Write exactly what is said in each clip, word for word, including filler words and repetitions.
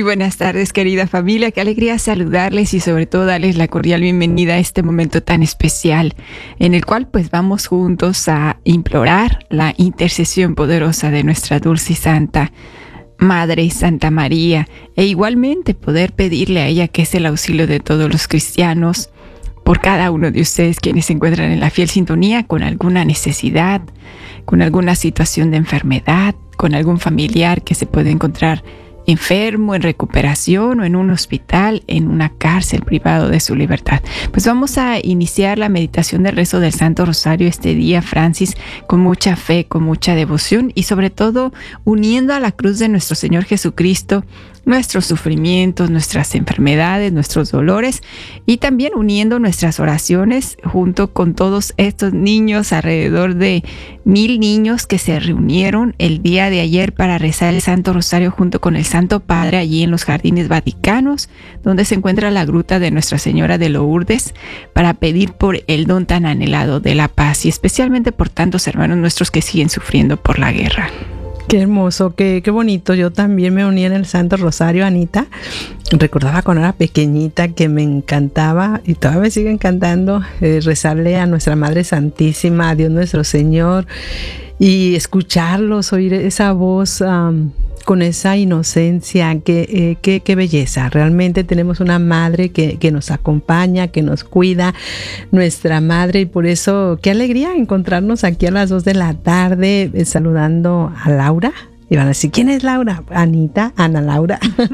buenas tardes, querida familia. Qué alegría saludarles y sobre todo darles la cordial bienvenida a este momento tan especial en el cual pues vamos juntos a implorar la intercesión poderosa de nuestra dulce y santa Madre Santa María, e igualmente poder pedirle a ella, que es el auxilio de todos los cristianos, por cada uno de ustedes quienes se encuentran en la fiel sintonía con alguna necesidad, con alguna situación de enfermedad, con algún familiar que se puede encontrar enfermo, en recuperación o en un hospital, en una cárcel, privado de su libertad. Pues vamos a iniciar la meditación del rezo del Santo Rosario este día, Francis, con mucha fe, con mucha devoción y sobre todo uniendo a la cruz de nuestro Señor Jesucristo nuestros sufrimientos, nuestras enfermedades, nuestros dolores, y también uniendo nuestras oraciones junto con todos estos niños, alrededor de mil niños que se reunieron el día de ayer para rezar el Santo Rosario junto con el Santo Padre allí en los Jardines Vaticanos, donde se encuentra la gruta de Nuestra Señora de Lourdes, para pedir por el don tan anhelado de la paz y especialmente por tantos hermanos nuestros que siguen sufriendo por la guerra. Qué hermoso, qué, qué bonito. Yo también me uní en el Santo Rosario, Anita. Recordaba cuando era pequeñita que me encantaba, y todavía me sigue encantando, eh, rezarle a nuestra Madre Santísima, a Dios nuestro Señor, y escucharlos, oír esa voz um, con esa inocencia. Qué, eh, qué, qué belleza. Realmente tenemos una madre que, que nos acompaña, que nos cuida, nuestra madre, y por eso qué alegría encontrarnos aquí a las dos de la tarde eh, saludando a Laura. Y van a decir, ¿quién es Laura? Anita, Ana Laura.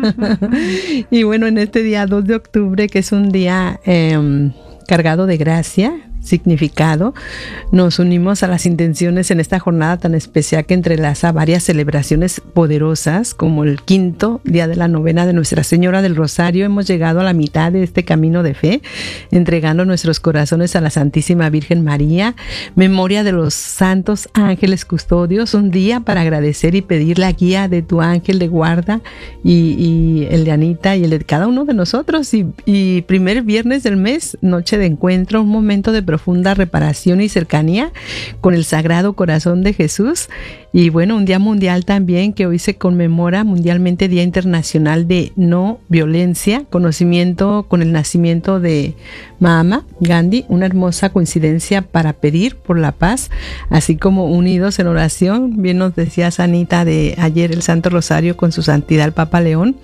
Y bueno, en este día dos de octubre, que es un día eh, cargado de gracia, significado, nos unimos a las intenciones en esta jornada tan especial que entrelaza varias celebraciones poderosas, como el quinto día de la novena de Nuestra Señora del Rosario. Hemos llegado a la mitad de este camino de fe, entregando nuestros corazones a la Santísima Virgen María, memoria de los santos ángeles custodios, un día para agradecer y pedir la guía de tu ángel de guarda, y, y el de Anita y el de cada uno de nosotros, y, y primer viernes del mes, noche de encuentro, un momento de profunda reparación y cercanía con el Sagrado Corazón de Jesús. Y bueno, un día mundial también, que hoy se conmemora mundialmente, Día Internacional de No Violencia, conocimiento con el nacimiento de Mahatma Gandhi, una hermosa coincidencia para pedir por la paz, así como unidos en oración. Bien nos decía Sanita de ayer el Santo Rosario con su santidad el Papa León,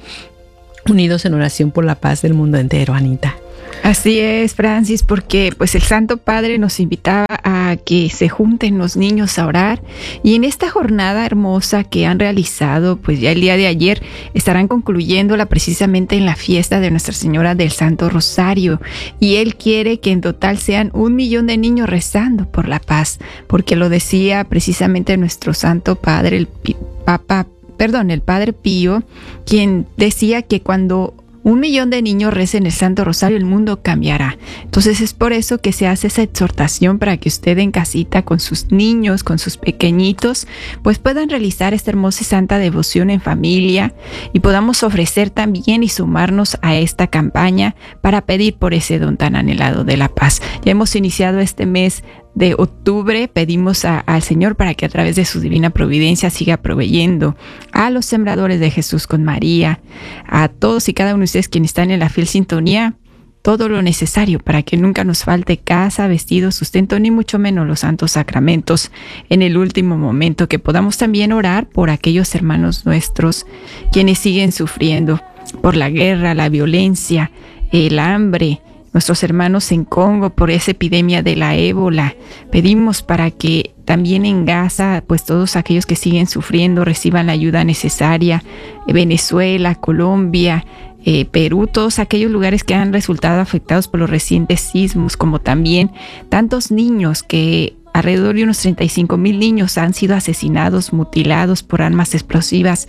unidos en oración por la paz del mundo entero, Anita. Así es, Francis, porque pues el Santo Padre nos invitaba a que se junten los niños a orar, y en esta jornada hermosa que han realizado, pues ya el día de ayer estarán concluyéndola precisamente en la fiesta de Nuestra Señora del Santo Rosario, y Él quiere que en total sean un millón de niños rezando por la paz, porque lo decía precisamente nuestro Santo Padre, el Papa, perdón, el Padre Pío, quien decía que cuando un millón de niños recen el Santo Rosario, el mundo cambiará. Entonces es por eso que se hace esa exhortación para que usted en casita con sus niños, con sus pequeñitos, pues puedan realizar esta hermosa y santa devoción en familia, y podamos ofrecer también y sumarnos a esta campaña para pedir por ese don tan anhelado de la paz. Ya hemos iniciado este mes de octubre, pedimos a, al Señor para que a través de su divina providencia siga proveyendo a los sembradores de Jesús con María, a todos y cada uno de ustedes quienes están en la fiel sintonía, todo lo necesario para que nunca nos falte casa, vestido, sustento, ni mucho menos los santos sacramentos en el último momento, que podamos también orar por aquellos hermanos nuestros quienes siguen sufriendo por la guerra, la violencia, el hambre, nuestros hermanos en Congo por esa epidemia de la ébola. Pedimos para que también en Gaza, pues todos aquellos que siguen sufriendo reciban la ayuda necesaria. Venezuela, Colombia, eh, Perú, todos aquellos lugares que han resultado afectados por los recientes sismos, como también tantos niños que alrededor de unos treinta y cinco mil niños han sido asesinados, mutilados por armas explosivas.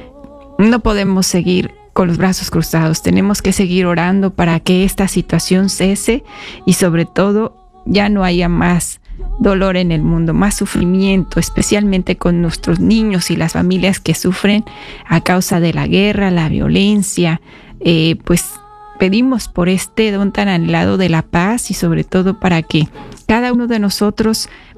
No podemos seguir con los brazos cruzados, tenemos que seguir orando para que esta situación cese y sobre todo ya no haya más dolor en el mundo, más sufrimiento, especialmente con nuestros niños y las familias que sufren a causa de la guerra, la violencia. Eh, pues pedimos por este don tan anhelado de la paz, y sobre todo para que cada uno de nosotros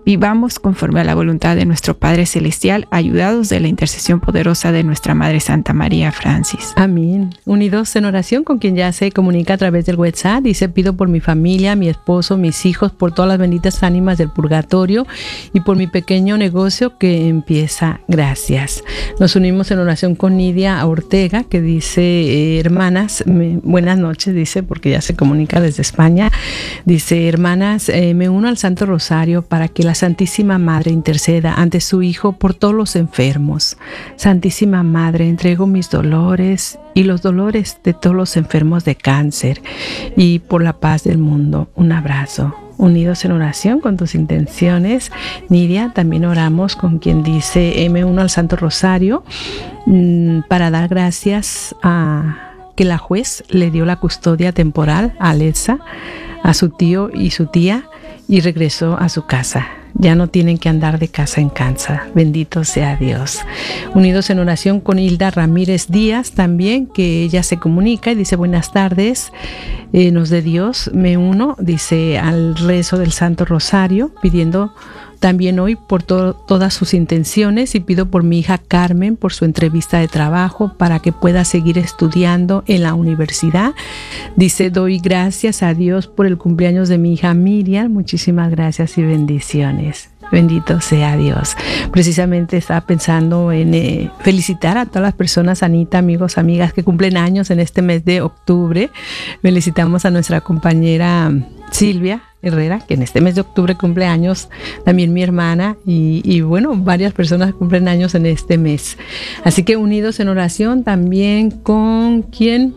vivamos conforme a la voluntad de nuestro Padre Celestial, ayudados de la intercesión poderosa de nuestra Madre Santa María Francis. Amén. Unidos en oración con quien ya se comunica a través del WhatsApp, dice: pido por mi familia, mi esposo, mis hijos, por todas las benditas ánimas del purgatorio y por mi pequeño negocio que empieza. Gracias. Nos unimos en oración con Nidia Ortega, que dice: eh, hermanas, me, buenas noches, dice, porque ya se comunica desde España. Dice: hermanas, eh, me uno al Santo Rosario para que la Santísima Madre interceda ante su Hijo por todos los enfermos. Santísima Madre, entrego mis dolores y los dolores de todos los enfermos de cáncer y por la paz del mundo. Un abrazo. Unidos en oración con tus intenciones, Nidia, también oramos con quien dice: me uno al Santo Rosario mmm, para dar gracias a que la juez le dio la custodia temporal a Alexa, a su tío y su tía, y regresó a su casa. Ya no tienen que andar de casa en casa. Bendito sea Dios. Unidos en oración con Hilda Ramírez Díaz también, que ella se comunica y dice: buenas tardes, eh, nos de Dios, me uno, dice, al rezo del Santo Rosario, pidiendo también hoy por to- todas sus intenciones, y pido por mi hija Carmen, por su entrevista de trabajo, para que pueda seguir estudiando en la universidad. Dice: doy gracias a Dios por el cumpleaños de mi hija Miriam. Muchísimas gracias y bendiciones. Bendito sea Dios. Precisamente estaba pensando en eh, felicitar a todas las personas, Anita, amigos, amigas, que cumplen años en este mes de octubre. Felicitamos a nuestra compañera Silvia Herrera, que en este mes de octubre cumple años, también mi hermana, y, y bueno, varias personas cumplen años en este mes. Así que unidos en oración también con quien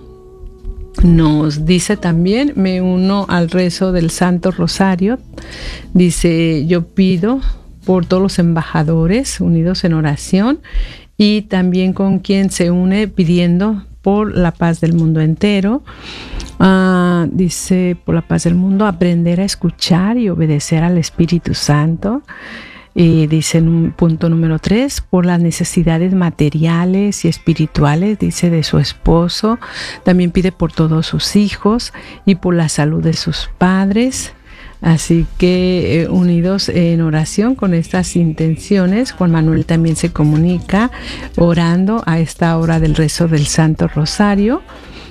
nos dice también: me uno al rezo del Santo Rosario. Dice: yo pido por todos los embajadores, unidos en oración, y también con quien se une pidiendo por la paz del mundo entero. Uh, dice: por la paz del mundo, aprender a escuchar y obedecer al Espíritu Santo. Y dice en un punto número tres, por las necesidades materiales y espirituales, dice, de su esposo. También pide por todos sus hijos y por la salud de sus padres. Así que eh, unidos en oración con estas intenciones, Juan Manuel también se comunica orando a esta hora del rezo del Santo Rosario.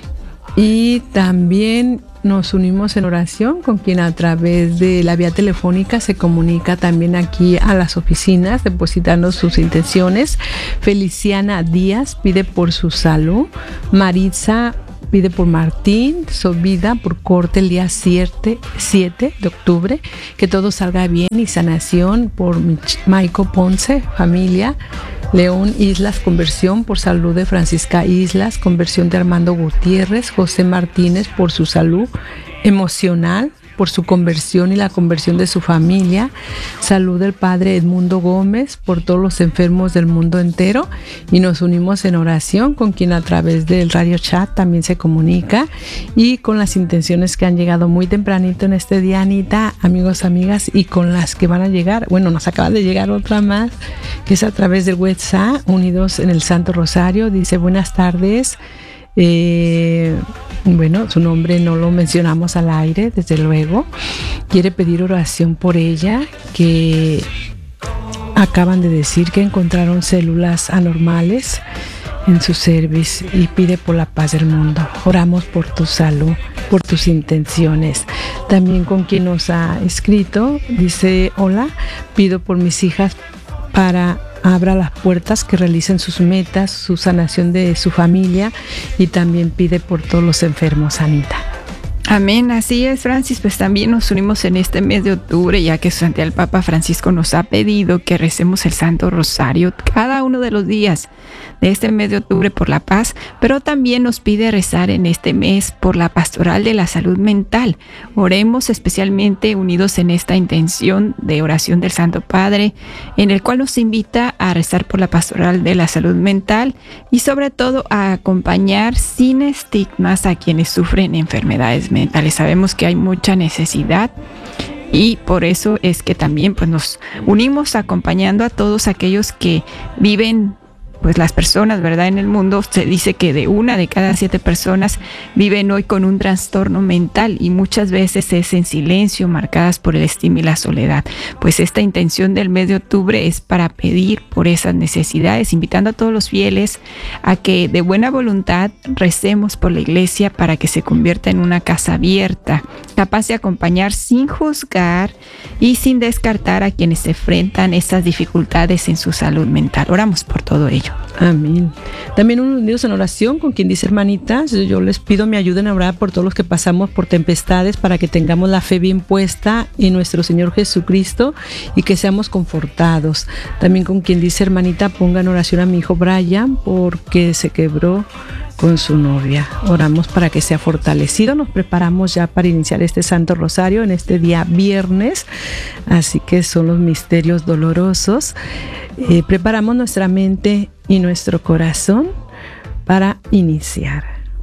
Y también nos unimos en oración con quien a través de la vía telefónica se comunica también aquí a las oficinas, depositando sus intenciones. Feliciana Díaz pide por su salud. Maritza pide por Martín, su vida por corte el día siete de octubre, que todo salga bien, y sanación por Maico Ponce, familia. León Islas, conversión por salud de Francisca Islas, conversión de Armando Gutiérrez. José Martínez por su salud emocional, por su conversión y la conversión de su familia. Salud del padre Edmundo Gómez por todos los enfermos del mundo entero. Y nos unimos en oración con quien a través del radio chat también se comunica, y con las intenciones que han llegado muy tempranito en este día, Anita, amigos, amigas, y con las que van a llegar. Bueno, nos acaba de llegar otra más, que es a través del WhatsApp, unidos en el Santo Rosario. Dice: buenas tardes. Eh, bueno, su nombre no lo mencionamos al aire, desde luego. Quiere pedir oración por ella, que acaban de decir que encontraron células anormales en su cervix, y pide por la paz del mundo. Oramos por tu salud, por tus intenciones. También con quien nos ha escrito, dice: hola, pido por mis hijas para abra las puertas, que realicen sus metas, su sanación de su familia, y también pide por todos los enfermos, Anita. Amén, así es, Francis. Pues también nos unimos en este mes de octubre, ya que su santidad el Papa Francisco nos ha pedido que recemos el Santo Rosario cada uno de los días de este mes de octubre por la paz, pero también nos pide rezar en este mes por la pastoral de la salud mental. Oremos especialmente unidos en esta intención de oración del Santo Padre, en el cual nos invita a rezar por la pastoral de la salud mental, y sobre todo a acompañar sin estigmas a quienes sufren enfermedades mentales. Sabemos que hay mucha necesidad, y por eso es que también pues nos unimos acompañando a todos aquellos que viven pues las personas, ¿verdad? En el mundo se dice que de una de cada siete personas viven hoy con un trastorno mental y muchas veces es en silencio, marcadas por el estigma y la soledad. Pues esta intención del mes de octubre es para pedir por esas necesidades, invitando a todos los fieles a que de buena voluntad recemos por la iglesia para que se convierta en una casa abierta, capaz de acompañar sin juzgar y sin descartar a quienes se enfrentan estas dificultades en su salud mental. Oramos por todo ello. Amén. También unidos en oración con quien dice: hermanitas, yo les pido me ayuden a orar por todos los que pasamos por tempestades, para que tengamos la fe bien puesta en nuestro Señor Jesucristo y que seamos confortados. También con quien dice: hermanita, ponga en oración a mi hijo Brian porque se quebró con su novia. Oramos para que sea fortalecido. Nos preparamos ya para iniciar este Santo Rosario en este día viernes, así que son los misterios dolorosos. Eh, preparamos nuestra mente y nuestro corazón para iniciar.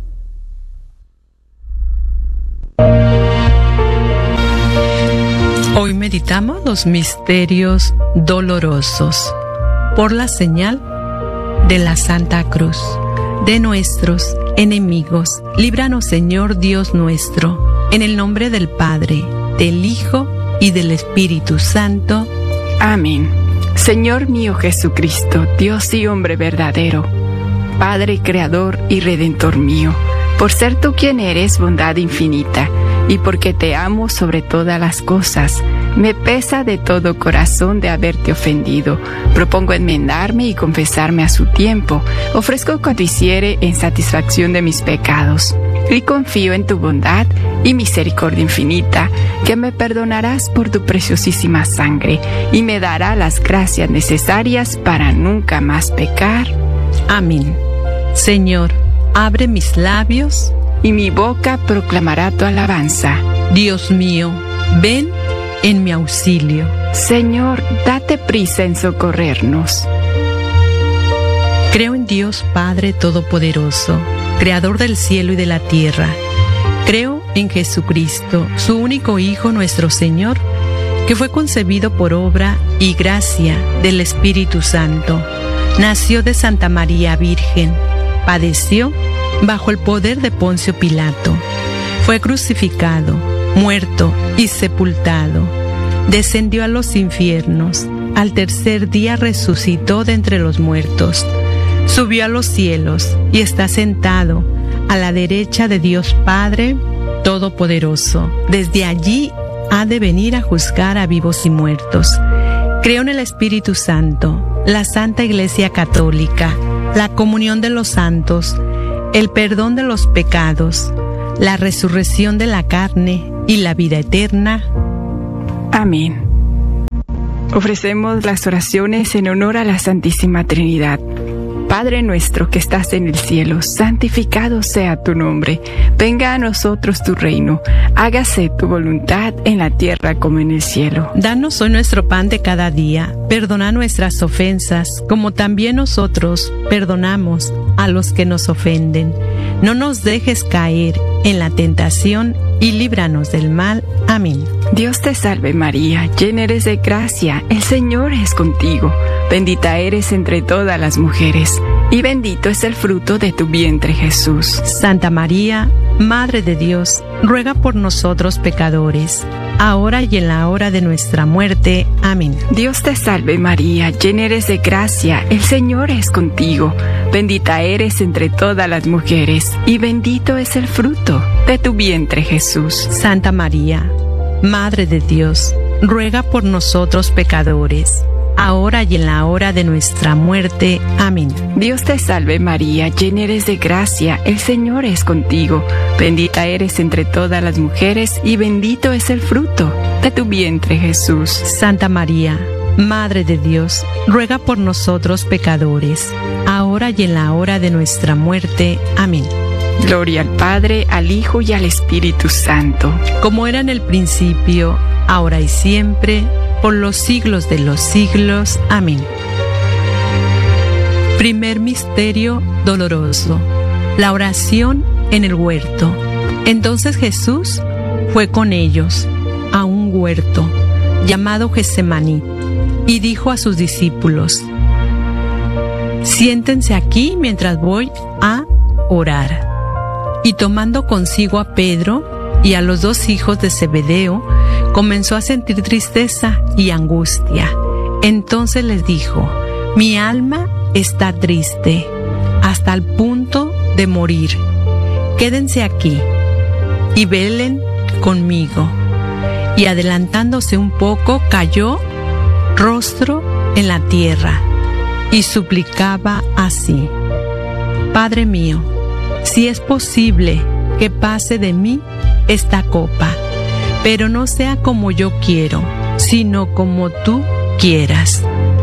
Hoy meditamos los misterios dolorosos por la señal de la Santa Cruz. De nuestros enemigos, líbranos, Señor Dios nuestro, en el nombre del Padre, del Hijo y del Espíritu Santo. Amén. Señor mío Jesucristo, Dios y hombre verdadero, Padre creador y redentor mío, por ser tú quien eres bondad infinita, y porque te amo sobre todas las cosas, me pesa de todo corazón de haberte ofendido. Propongo enmendarme y confesarme a su tiempo. Ofrezco cuanto hiciere en satisfacción de mis pecados. Y confío en tu bondad y misericordia infinita, que me perdonarás por tu preciosísima sangre y me dará las gracias necesarias para nunca más pecar. Amén. Señor, abre mis labios y mi boca proclamará tu alabanza. Dios mío, ven en mi auxilio. Señor, date prisa en socorrernos. Creo en Dios Padre Todopoderoso, Creador del cielo y de la tierra. Creo en Jesucristo, su único Hijo, nuestro Señor, que fue concebido por obra y gracia del Espíritu Santo. Nació de Santa María Virgen, padeció bajo el poder de Poncio Pilato, fue crucificado, muerto y sepultado, descendió a los infiernos, al tercer día resucitó de entre los muertos, subió a los cielos y está sentado a la derecha de Dios Padre Todopoderoso. Desde allí ha de venir a juzgar a vivos y muertos. Creo en el Espíritu Santo, la Santa Iglesia Católica, la comunión de los santos, el perdón de los pecados, la resurrección de la carne y la vida eterna. Amén. Ofrecemos las oraciones en honor a la Santísima Trinidad. Padre nuestro que estás en el cielo, santificado sea tu nombre. Venga a nosotros tu reino. Hágase tu voluntad en la tierra como en el cielo. Danos hoy nuestro pan de cada día. Perdona nuestras ofensas, como también nosotros perdonamos a los que nos ofenden. No nos dejes caer en la tentación y líbranos del mal. Amén. Dios te salve María, llena eres de gracia, el Señor es contigo. Bendita eres entre todas las mujeres, y bendito es el fruto de tu vientre Jesús. Santa María, Madre de Dios, ruega por nosotros pecadores, ahora y en la hora de nuestra muerte. Amén. Dios te salve María, llena eres de gracia, el Señor es contigo. Bendita eres entre todas las mujeres, y bendito es el fruto de tu vientre Jesús. Santa María, Madre de Dios, ruega por nosotros pecadores, ahora y en la hora de nuestra muerte. Amén. Dios te salve María, llena eres de gracia, el Señor es contigo. Bendita eres entre todas las mujeres, y bendito es el fruto de tu vientre Jesús. Santa María, Madre de Dios, ruega por nosotros pecadores, ahora y en la hora de nuestra muerte. Amén. Gloria al Padre, al Hijo y al Espíritu Santo. Como era en el principio, ahora y siempre, por los siglos de los siglos. Amén. Primer misterio doloroso: la oración en el huerto. Entonces Jesús fue con ellos a un huerto llamado Getsemaní y dijo a sus discípulos: siéntense aquí mientras voy a orar. Y tomando consigo a Pedro y a los dos hijos de Zebedeo, comenzó a sentir tristeza y angustia. Entonces les dijo: mi alma está triste hasta el punto de morir. Quédense aquí y velen conmigo. Y adelantándose un poco, cayó rostro en la tierra y suplicaba así: Padre mío, si es posible que pase de mí esta copa, pero no sea como yo quiero, sino como tú quieras.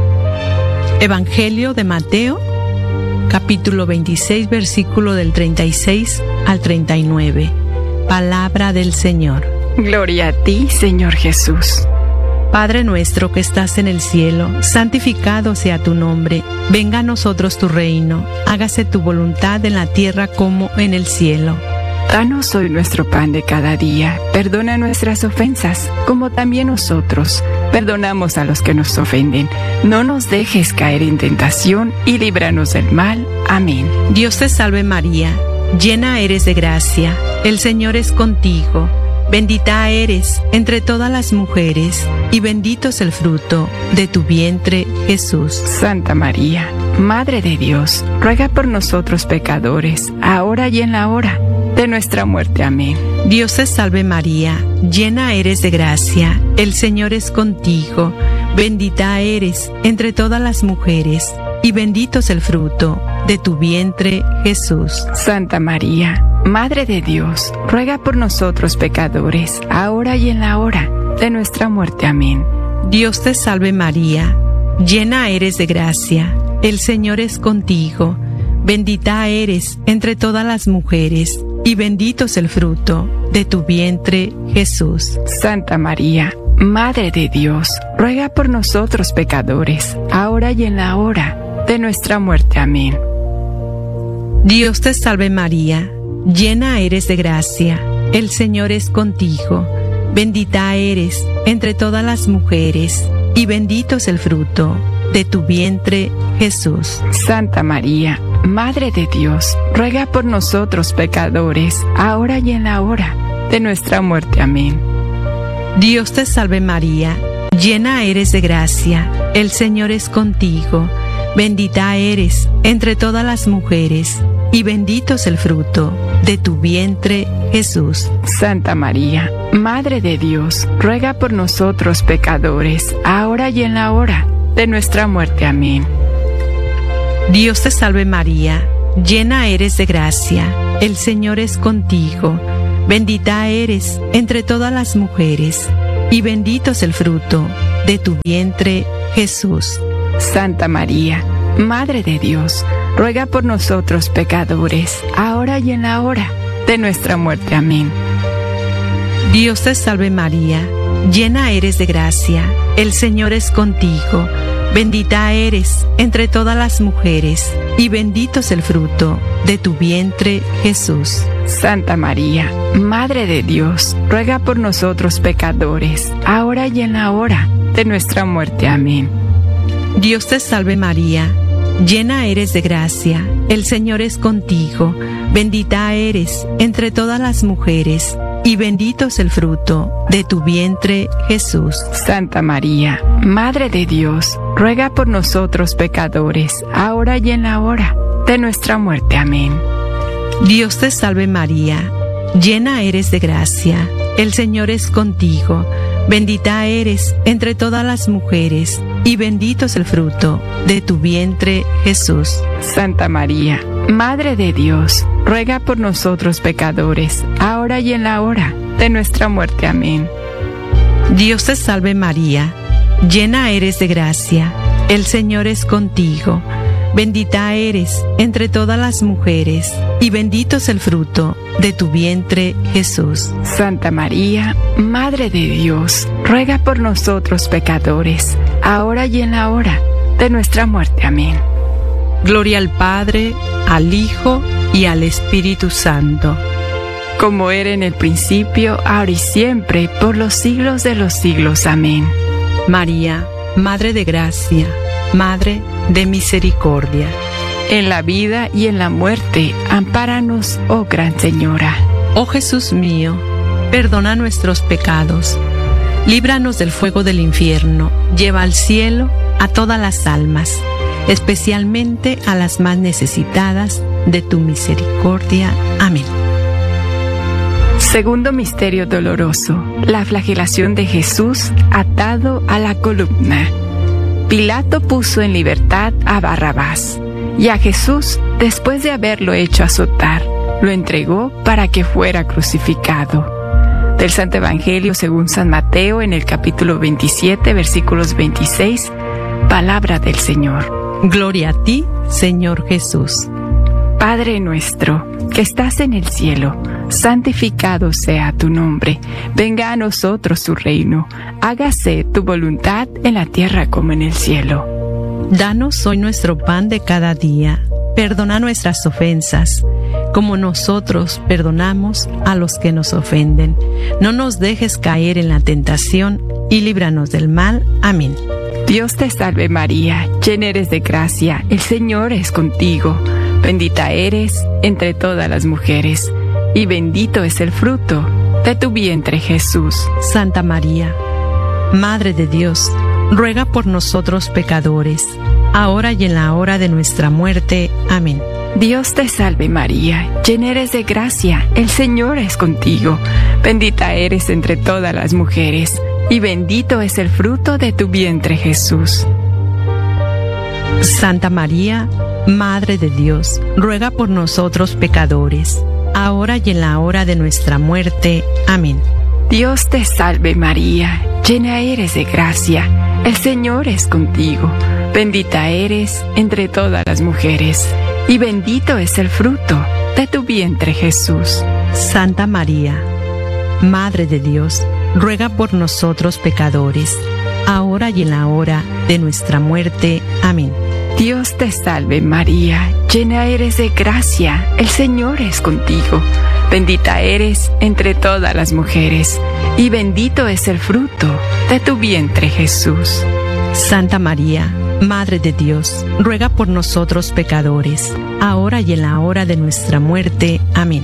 Evangelio de Mateo, capítulo veintiséis, versículo del treinta y seis al treinta y nueve. Palabra del Señor. Gloria a ti, Señor Jesús. Padre nuestro que estás en el cielo, santificado sea tu nombre. Venga a nosotros tu reino. Hágase tu voluntad en la tierra como en el cielo. Danos hoy nuestro pan de cada día. Perdona nuestras ofensas, como también nosotros perdonamos a los que nos ofenden. No nos dejes caer en tentación y líbranos del mal. Amén. Dios te salve María, llena eres de gracia. El Señor es contigo. Bendita eres entre todas las mujeres, y bendito es el fruto de tu vientre, Jesús. Santa María, Madre de Dios, ruega por nosotros pecadores, ahora y en la hora de nuestra muerte. Amén. Dios te salve María, llena eres de gracia, el Señor es contigo. Bendita eres entre todas las mujeres, y bendito es el fruto de tu vientre, Jesús. Santa María, Madre de Dios, ruega por nosotros pecadores, ahora y en la hora de nuestra muerte. Amén. Dios te salve María, llena eres de gracia, el Señor es contigo. Bendita eres entre todas las mujeres, y bendito es el fruto de tu vientre, Jesús. Santa María, Madre de Dios, ruega por nosotros pecadores, ahora y en la hora de nuestra muerte. Amén. Dios te salve María, llena eres de gracia, el Señor es contigo. Bendita eres entre todas las mujeres, y bendito es el fruto de tu vientre, Jesús. Santa María, Madre de Dios, ruega por nosotros pecadores, ahora y en la hora de nuestra muerte. Amén. Dios te salve María, llena eres de gracia, el Señor es contigo. Bendita eres entre todas las mujeres, y bendito es el fruto de tu vientre, Jesús. Santa María, Madre de Dios, ruega por nosotros pecadores, ahora y en la hora de nuestra muerte. Amén. Dios te salve María, llena eres de gracia, el Señor es contigo. Bendita eres entre todas las mujeres, y bendito es el fruto de tu vientre, Jesús. Santa María, Madre de Dios, ruega por nosotros pecadores, ahora y en la hora de nuestra muerte. Amén. Dios te salve María, llena eres de gracia, el Señor es contigo. Bendita eres entre todas las mujeres, y bendito es el fruto de tu vientre, Jesús. Santa María, Madre de Dios, ruega por nosotros pecadores, ahora y en la hora de nuestra muerte. Amén. Dios te salve María, llena eres de gracia, el Señor es contigo. Bendita eres entre todas las mujeres, y bendito es el fruto de tu vientre, Jesús. Santa María, Madre de Dios, ruega por nosotros pecadores, ahora y en la hora de nuestra muerte. Amén. Dios te salve María, llena eres de gracia, el Señor es contigo. Bendita eres entre todas las mujeres, y bendito es el fruto de tu vientre, Jesús. Santa María, Madre de Dios, ruega por nosotros pecadores, ahora y en la hora de nuestra muerte. Amén. Dios te salve María, llena eres de gracia, el Señor es contigo. Bendita eres entre todas las mujeres, y bendito es el fruto de tu vientre, Jesús. Santa María, Madre de Dios, ruega por nosotros pecadores, ahora y en la hora de nuestra muerte. Amén. Gloria al Padre, al Hijo y al Espíritu Santo. Como era en el principio, ahora y siempre, por los siglos de los siglos. Amén. María, Madre de Gracia, Madre de Misericordia, En la vida y en la muerte, ampáranos, oh Gran Señora. Oh Jesús mío, perdona nuestros pecados, líbranos del fuego del infierno, lleva al cielo a todas las almas, especialmente a las más necesitadas de tu misericordia. Amén. Segundo misterio doloroso, la flagelación de Jesús atado a la columna. Pilato puso en libertad a Barrabás, y a Jesús, después de haberlo hecho azotar, lo entregó para que fuera crucificado. Del Santo Evangelio según San Mateo, en el capítulo veintisiete, versículos veintiséis, palabra del Señor. Gloria a ti, Señor Jesús. Padre nuestro, que estás en el cielo, santificado sea tu nombre. Venga a nosotros tu reino. Hágase tu voluntad en la tierra como en el cielo. Danos hoy nuestro pan de cada día. Perdona nuestras ofensas, como nosotros perdonamos a los que nos ofenden. No nos dejes caer en la tentación y líbranos del mal. Amén. Dios te salve María, llena eres de gracia, el Señor es contigo. Bendita eres entre todas las mujeres, y bendito es el fruto de tu vientre, Jesús. Santa María, Madre de Dios, ruega por nosotros pecadores, ahora y en la hora de nuestra muerte. Amén. Dios te salve María, llena eres de gracia, el Señor es contigo. Bendita eres entre todas las mujeres, y bendito es el fruto de tu vientre, Jesús. Santa María, Madre de Dios, ruega por nosotros pecadores, ahora y en la hora de nuestra muerte. Amén. Dios te salve María, llena eres de gracia, el Señor es contigo. Bendita eres entre todas las mujeres, y bendito es el fruto de tu vientre, Jesús. Santa María, Madre de Dios, ruega por nosotros pecadores, ahora y en la hora de nuestra muerte. Amén. Dios te salve María, llena eres de gracia, el Señor es contigo. Bendita eres entre todas las mujeres, y bendito es el fruto de tu vientre, Jesús. Santa María, Madre de Dios, ruega por nosotros pecadores, ahora y en la hora de nuestra muerte. Amén.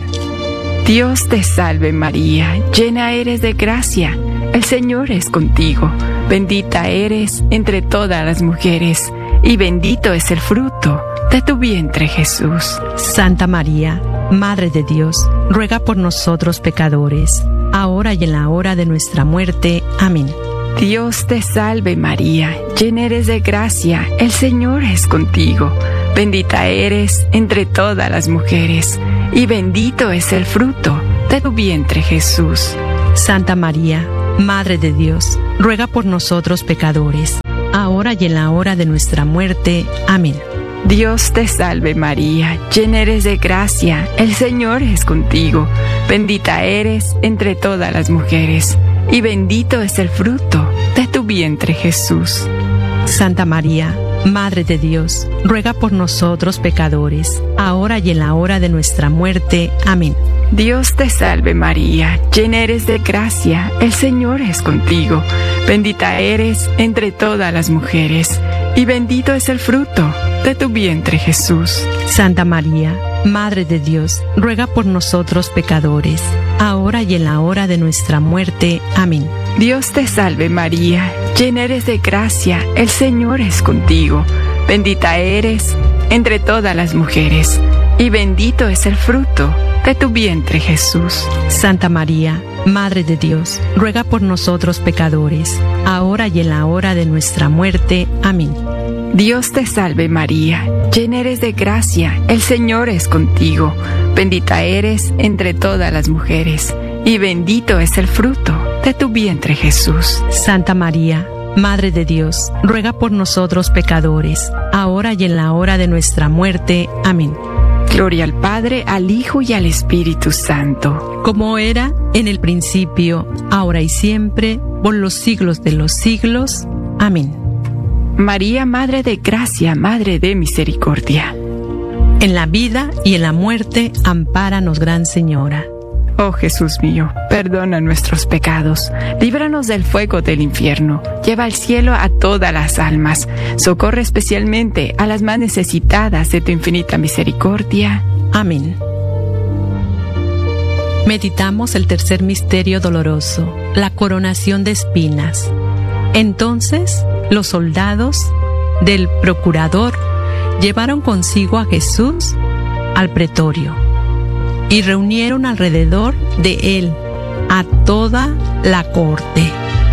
Dios te salve María, llena eres de gracia, el Señor es contigo. Bendita eres entre todas las mujeres, y bendito es el fruto de tu vientre, Jesús. Santa María, Madre de Dios, ruega por nosotros pecadores, ahora y en la hora de nuestra muerte. Amén. Dios te salve María, llena eres de gracia, el Señor es contigo. Bendita eres entre todas las mujeres, y bendito es el fruto de tu vientre, Jesús. Santa María, Madre de Dios, ruega por nosotros pecadores, ahora y en la hora de nuestra muerte. Amén. Dios te salve María, llena eres de gracia, el Señor es contigo. Bendita eres entre todas las mujeres, y bendito es el fruto de tu vientre, Jesús. Santa María, Madre de Dios, ruega por nosotros pecadores, ahora y en la hora de nuestra muerte. Amén. Dios te salve María, llena eres de gracia, el Señor es contigo. Bendita eres entre todas las mujeres, y bendito es el fruto de tu vientre, Jesús. Santa María, Madre de Dios, ruega por nosotros pecadores, ahora y en la hora de nuestra muerte. Amén. Dios te salve María, llena eres de gracia, el Señor es contigo. Bendita eres entre todas las mujeres, y bendito es el fruto de tu vientre, Jesús. Santa María, Madre de Dios, ruega por nosotros pecadores, ahora y en la hora de nuestra muerte. Amén. Dios te salve María, llena eres de gracia, el Señor es contigo. Bendita eres entre todas las mujeres, y bendito es el fruto de tu vientre, Jesús. Santa María, Madre de Dios, ruega por nosotros pecadores, ahora y en la hora de nuestra muerte. Amén. Gloria al Padre, al Hijo y al Espíritu Santo. Como era en el principio, ahora y siempre, por los siglos de los siglos. Amén. María, Madre de Gracia, Madre de Misericordia. En la vida y en la muerte, ampáranos, Gran Señora. Oh Jesús mío, perdona nuestros pecados, líbranos del fuego del infierno, lleva al cielo a todas las almas, socorre especialmente a las más necesitadas de tu infinita misericordia. Amén. Meditamos el tercer misterio doloroso, la coronación de espinas. Entonces, los soldados del procurador llevaron consigo a Jesús al pretorio y reunieron alrededor de él a toda la corte.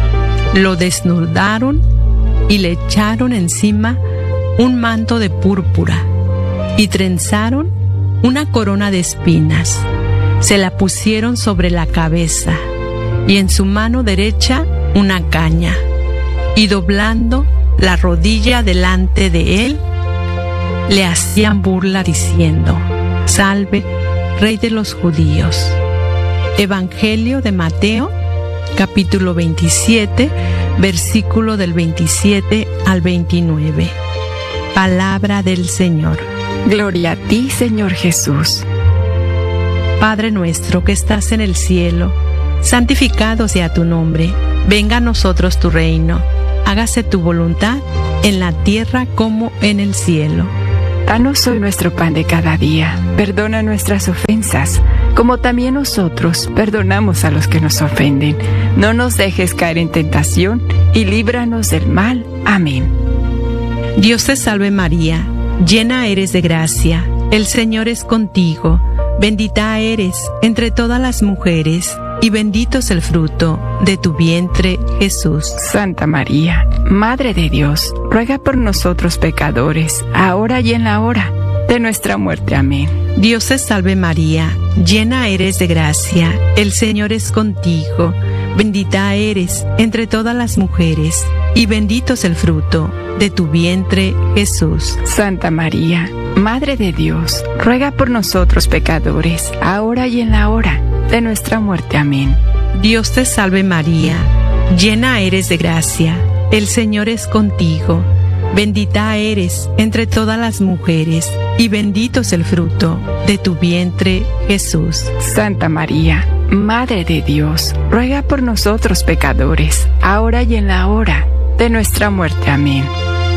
Lo desnudaron y le echaron encima un manto de púrpura y trenzaron una corona de espinas. Se la pusieron sobre la cabeza y en su mano derecha una caña, y doblando la rodilla delante de él, le hacían burla diciendo: Salve, Rey de los judíos. Evangelio de Mateo, capítulo veintisiete, versículo del veintisiete al veintinueve. Palabra del Señor. Gloria a ti, Señor Jesús. Padre nuestro que estás en el cielo, santificado sea tu nombre. Venga a nosotros tu reino. Hágase tu voluntad en la tierra como en el cielo. Danos hoy nuestro pan de cada día. Perdona nuestras ofensas, como también nosotros perdonamos a los que nos ofenden. No nos dejes caer en tentación y líbranos del mal. Amén. Dios te salve María, llena eres de gracia, el Señor es contigo. Bendita eres entre todas las mujeres, y bendito es el fruto de tu vientre, Jesús. Santa María, Madre de Dios, ruega por nosotros pecadores, ahora y en la hora de nuestra muerte. Amén. Dios te salve María, llena eres de gracia, el Señor es contigo. Bendita eres entre todas las mujeres, y bendito es el fruto de tu vientre, Jesús. Santa María, Madre de Dios, ruega por nosotros pecadores, ahora y en la hora de nuestra muerte. Amén. Dios te salve María, llena eres de gracia, el Señor es contigo. Bendita eres entre todas las mujeres, y bendito es el fruto de tu vientre, Jesús. Santa María, Madre de Dios, ruega por nosotros pecadores, ahora y en la hora de nuestra muerte. Amén.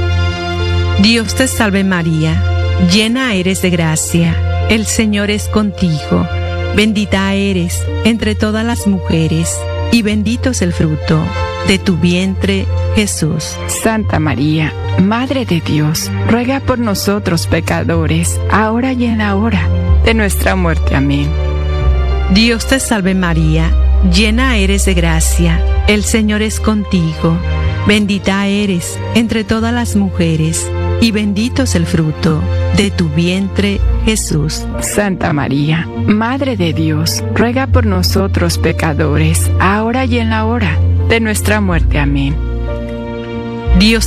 Dios te salve María, llena eres de gracia, el Señor es contigo. Bendita eres entre todas las mujeres, y bendito es el fruto de tu vientre, Jesús. Santa María, Madre de Dios, ruega por nosotros pecadores, ahora y en la hora de nuestra muerte. Amén. Dios te salve María, llena eres de gracia, el Señor es contigo. Bendita eres entre todas las mujeres, y bendito es el fruto de tu vientre, Jesús. Santa María, Madre de Dios, ruega por nosotros pecadores, ahora y en la hora de nuestra muerte. Amén. Dios